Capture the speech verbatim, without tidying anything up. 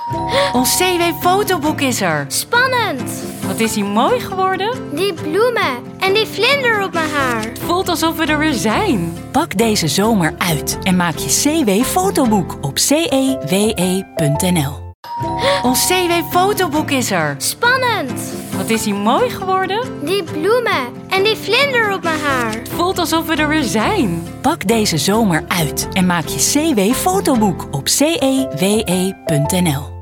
Ons C W-fotoboek is er. Spannend! Wat is hij mooi geworden? Die bloemen en die vlinder op mijn haar. Het voelt alsof we er weer zijn. Pak deze zomer uit en maak je C W-fotoboek op c e w e punt n l. Ons C W-fotoboek is er. Spannend! Wat is hij mooi geworden? Die bloemen en die vlinder op mijn haar. Het voelt alsof we er weer zijn. Pak deze zomer uit en maak je C W-fotoboek op c e w e punt n l.